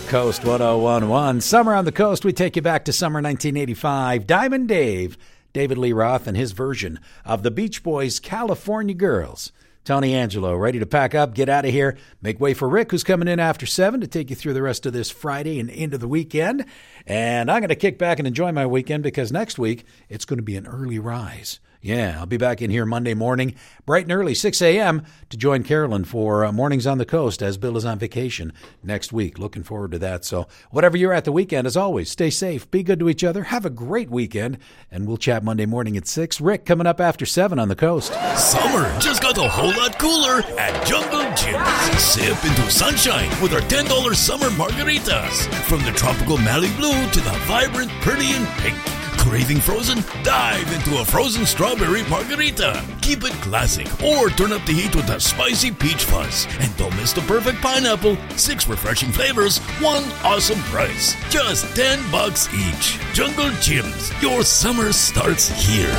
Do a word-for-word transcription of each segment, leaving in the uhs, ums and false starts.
Coast one oh one point one. Summer on the Coast, we take you back to summer nineteen eighty-five. Diamond Dave, David Lee Roth, and his version of the Beach Boys' California Girls. Tony Angelo, ready to pack up, get out of here, make way for Rick, who's coming in after seven to take you through the rest of this Friday and into the weekend. And I'm going to kick back and enjoy my weekend because next week it's going to be an early rise. Yeah, I'll be back in here Monday morning, bright and early, six a.m., to join Carolyn for uh, Mornings on the Coast as Bill is on vacation next week. Looking forward to that. So whatever you're at the weekend, as always, stay safe, be good to each other, have a great weekend, and we'll chat Monday morning at six. Rick coming up after seven on the Coast. Summer just got a whole lot cooler at Jungle Gyms. Sip into sunshine with our ten dollars summer margaritas. From the tropical Malibu blue to the vibrant Persian pink. Craving frozen? Dive into a frozen strawberry margarita. Keep it classic or turn up the heat with a spicy peach fuzz. And don't miss the perfect pineapple. Six refreshing flavors, one awesome price. Just ten bucks each. Jungle Gyms. Your summer starts here.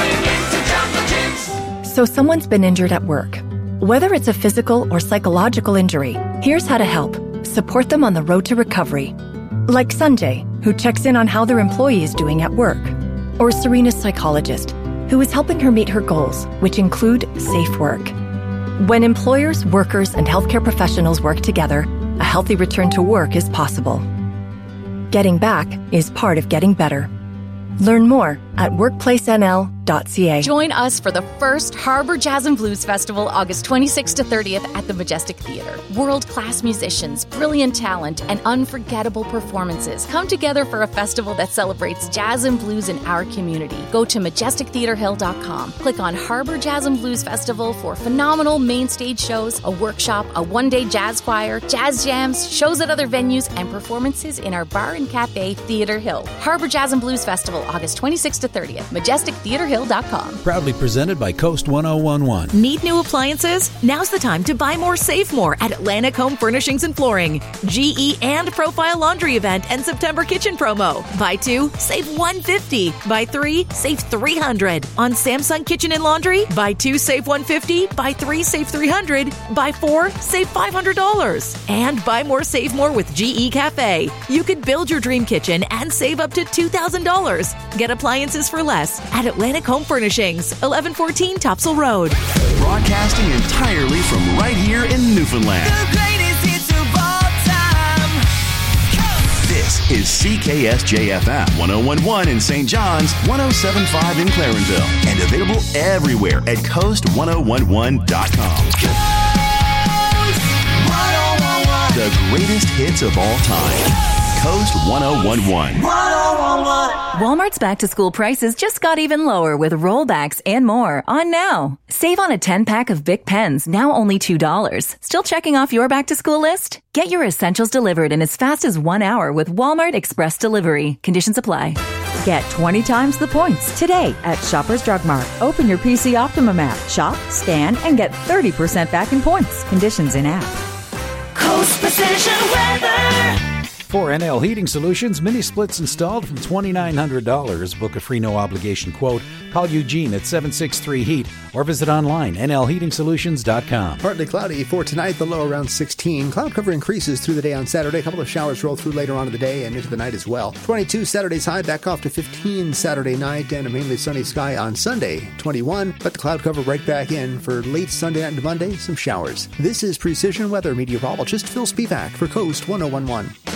So someone's been injured at work. Whether it's a physical or psychological injury, here's how to help. Support them on the road to recovery. Like Sanjay, who checks in on how their employee is doing at work. Or Serena's psychologist, who is helping her meet her goals, which include safe work. When employers, workers, and healthcare professionals work together, a healthy return to work is possible. Getting back is part of getting better. Learn more at workplace n l dot c a. Join us for the first Harbor Jazz and Blues Festival, August twenty-sixth to thirtieth at the Majestic Theater. World-class musicians, brilliant talent, and unforgettable performances come together for a festival that celebrates jazz and blues in our community. Go to majestic theater hill dot com. Click on Harbor Jazz and Blues Festival for phenomenal main stage shows, a workshop, a one-day jazz choir, jazz jams, shows at other venues, and performances in our bar and cafe, Theater Hill. Harbor Jazz and Blues Festival, August twenty-sixth to thirtieth, majestic theater hill dot com. Proudly presented by Coast one oh one point one. Need new appliances? Now's the time to buy more, save more at Atlantic Home Furnishings and Flooring. G E and Profile Laundry event and September kitchen promo. Buy two, save one hundred fifty dollars. Buy three, save three hundred dollars. On Samsung Kitchen and Laundry, buy two, save one hundred fifty dollars. Buy three, save three hundred dollars. Buy four, save five hundred dollars. And buy more, save more with G E Cafe. You could build your dream kitchen and save up to two thousand dollars. Get appliances for less at Atlantic Home Furnishings, eleven fourteen Topsail Road. Broadcasting entirely from right here in Newfoundland. The greatest hits of all time. This is C K S J F M one oh one point one in Saint John's, one oh seven point five in Clarenville, and available everywhere at coast one oh one one dot com. Coast one oh one one. The greatest hits of all time. Coast one oh one one. one oh one one. Walmart's back-to-school prices just got even lower with rollbacks and more on now. Save on a ten-pack of Bic pens, now only two dollars. Still checking off your back-to-school list? Get your essentials delivered in as fast as one hour with Walmart Express Delivery. Conditions apply. Get twenty times the points today at Shoppers Drug Mart. Open your P C Optimum app, shop, scan, and get thirty percent back in points. Conditions in app. Coast Precision Weather. For N L Heating Solutions, mini splits installed from twenty-nine hundred dollars. Book a free no-obligation quote. Call Eugene at seven six three heat or visit online, n l heating solutions dot com. Partly cloudy for tonight, the low around sixteen. Cloud cover increases through the day on Saturday. A couple of showers roll through later on in the day and into the night as well. twenty-two Saturday's high, back off to fifteen Saturday night, and a mainly sunny sky on Sunday. twenty-one, but the cloud cover right back in for late Sunday night into Monday, some showers. This is Precision Weather meteorologist Phil Spivak for Coast one oh one point one.